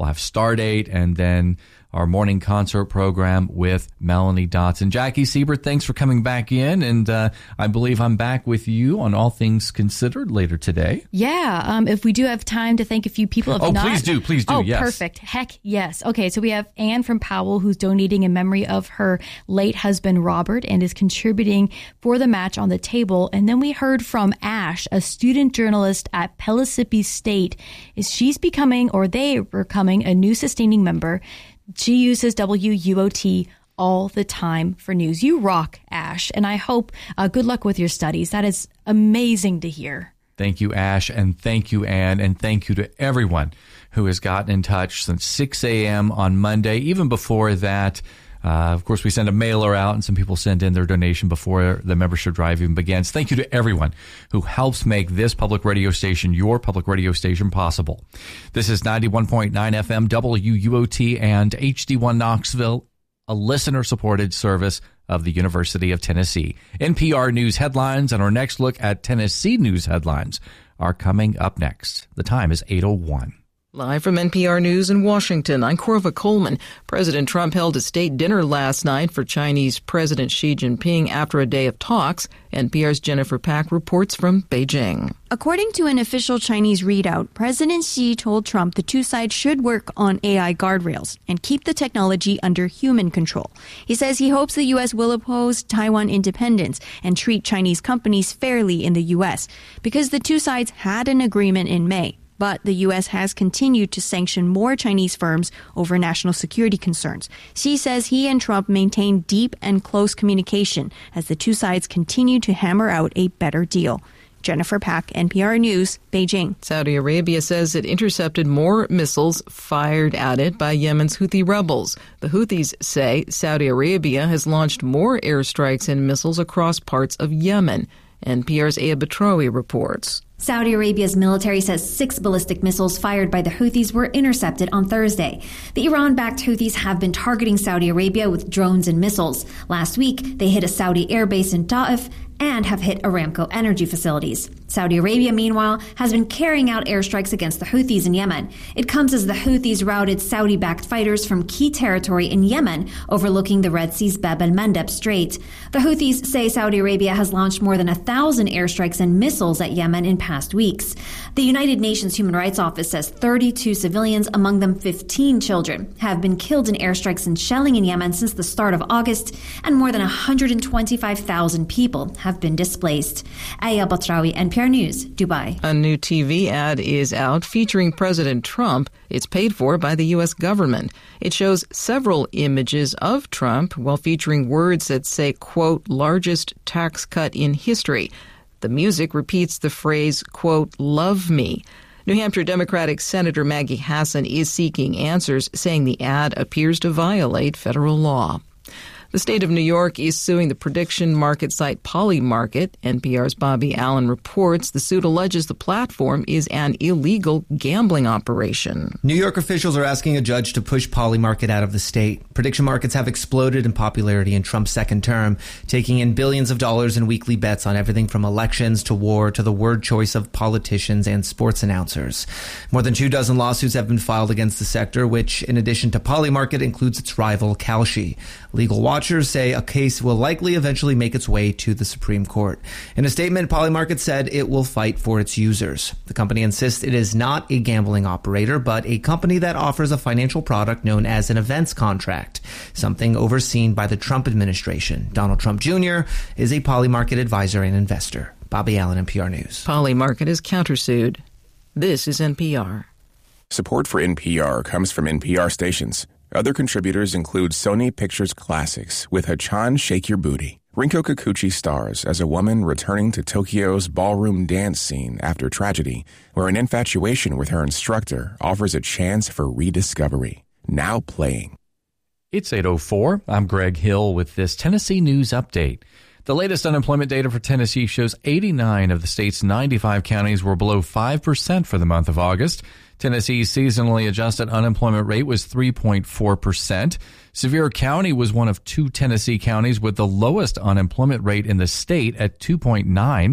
We'll have Stardate and then our morning concert program with Melanie Dotson. Jackie Siebert, thanks for coming back in. And uh, I believe I'm back with you on All Things Considered later today. Yeah. Um, if we do have time to thank a few people. If oh, not, please do. Please do. Oh, yes. perfect. Heck, yes. Okay. So we have Anne from Powell, who's donating in memory of her late husband, Robert, and is contributing for the match on the table. And then we heard from Ash, a student journalist at Pellissippi State. Is she's becoming, or they were becoming, a new sustaining member. She uses W U O T all the time for news. You rock, Ash, and I hope uh, good luck with your studies. That is amazing to hear. Thank you, Ash, and thank you, Anne, and thank you to everyone who has gotten in touch since six a.m. on Monday. Even before that, uh, of course, we send a mailer out, and some people send in their donation before the membership drive even begins. Thank you to everyone who helps make this public radio station, your public radio station, possible. This is ninety-one point nine F M W U O T and H D one Knoxville, a listener-supported service of the University of Tennessee. N P R News headlines and our next look at Tennessee news headlines are coming up next. The time is eight oh one. Live from N P R News in Washington, I'm Corva Coleman. President Trump held a state dinner last night for Chinese President Xi Jinping after a day of talks. N P R's Jennifer Pack reports from Beijing. According to an official Chinese readout, President Xi told Trump the two sides should work on A I guardrails and keep the technology under human control. He says he hopes the U S will oppose Taiwan independence and treat Chinese companies fairly in the U S because the two sides had an agreement in May. But the U S has continued to sanction more Chinese firms over national security concerns. Xi says he and Trump maintain deep and close communication as the two sides continue to hammer out a better deal. Jennifer Pack, N P R News, Beijing. Saudi Arabia says it intercepted more missiles fired at it by Yemen's Houthi rebels. The Houthis say Saudi Arabia has launched more airstrikes and missiles across parts of Yemen. N P R's Aya Batrawi reports. Saudi Arabia's military says six ballistic missiles fired by the Houthis were intercepted on Thursday. The Iran-backed Houthis have been targeting Saudi Arabia with drones and missiles. Last week, they hit a Saudi airbase in Ta'if and have hit Aramco energy facilities. Saudi Arabia, meanwhile, has been carrying out airstrikes against the Houthis in Yemen. It comes as the Houthis routed Saudi-backed fighters from key territory in Yemen, overlooking the Red Sea's Bab el-Mandeb Strait. The Houthis say Saudi Arabia has launched more than a thousand airstrikes and missiles at Yemen in past weeks. The United Nations Human Rights Office says thirty-two civilians, among them fifteen children, have been killed in airstrikes and shelling in Yemen since the start of August, and more than one hundred twenty-five thousand people have been displaced. Aya Batrawi, N P R News, Dubai. A new T V ad is out featuring President Trump. It's paid for by the U S government. It shows several images of Trump while featuring words that say, quote, largest tax cut in history. The music repeats the phrase, quote, love me. New Hampshire Democratic Senator Maggie Hassan is seeking answers, saying the ad appears to violate federal law. The state of New York is suing the prediction market site Polymarket. N P R's Bobby Allen reports the suit alleges the platform is an illegal gambling operation. New York officials are asking a judge to push Polymarket out of the state. Prediction markets have exploded in popularity in Trump's second term, taking in billions of dollars in weekly bets on everything from elections to war to the word choice of politicians and sports announcers. More than two dozen lawsuits have been filed against the sector, which, in addition to Polymarket, includes its rival Kalshi. Legal watchers say a case will likely eventually make its way to the Supreme Court. In a statement, Polymarket said it will fight for its users. The company insists it is not a gambling operator, but a company that offers a financial product known as an events contract, something overseen by the Trump administration. Donald Trump Junior is a Polymarket advisor and investor. Bobby Allen, N P R News. Polymarket is countersued. This is N P R. Support for N P R comes from N P R stations. Other contributors include Sony Pictures Classics with Hachan Shake Your Booty. Rinko Kikuchi stars as a woman returning to Tokyo's ballroom dance scene after tragedy, where an infatuation with her instructor offers a chance for rediscovery. Now playing. It's eight oh four. I'm Greg Hill with this Tennessee News Update. The latest unemployment data for Tennessee shows eighty-nine of the state's ninety-five counties were below five percent for the month of August. Tennessee's seasonally adjusted unemployment rate was three point four percent. Sevier County was one of two Tennessee counties with the lowest unemployment rate in the state at two point nine.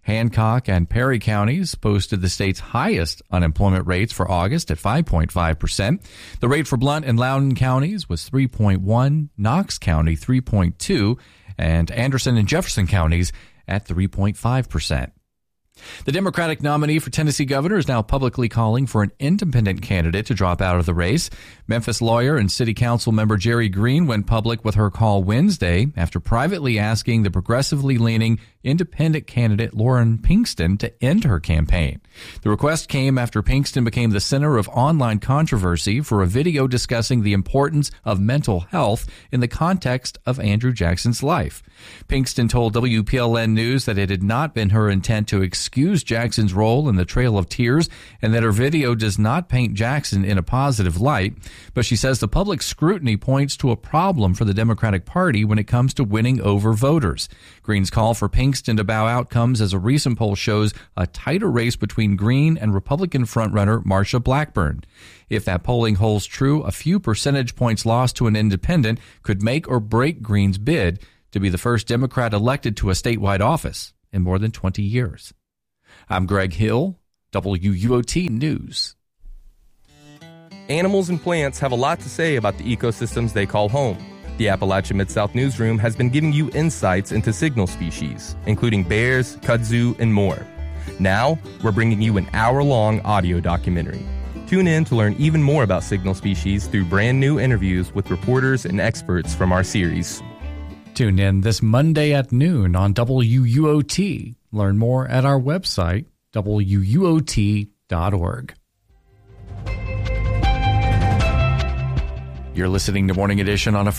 Hancock and Perry counties posted the state's highest unemployment rates for August at five point five percent. The rate for Blount and Loudoun counties was three point one, Knox County three point two, and Anderson and Jefferson counties at three point five percent. The Democratic nominee for Tennessee governor is now publicly calling for an independent candidate to drop out of the race. Memphis lawyer and city council member Jerry Green went public with her call Wednesday after privately asking the progressively leaning independent candidate Lauren Pinkston to end her campaign. The request came after Pinkston became the center of online controversy for a video discussing the importance of mental health in the context of Andrew Jackson's life. Pinkston told W P L N News that it had not been her intent to excuse Jackson's role in the Trail of Tears and that her video does not paint Jackson in a positive light, but she says the public scrutiny points to a problem for the Democratic Party when it comes to winning over voters. Green's call for Pinkston to bow out comes as a recent poll shows a tighter race between Green and Republican frontrunner Marsha Blackburn. If that polling holds true, a few percentage points lost to an independent could make or break Green's bid to be the first Democrat elected to a statewide office in more than twenty years. I'm Greg Hill, W U O T News. Animals and plants have a lot to say about the ecosystems they call home. The Appalachia Mid-South Newsroom has been giving you insights into signal species, including bears, kudzu, and more. Now, we're bringing you an hour-long audio documentary. Tune in to learn even more about signal species through brand new interviews with reporters and experts from our series. Tune in this Monday at noon on W U O T. Learn more at our website, W U O T dot org. You're listening to Morning Edition on a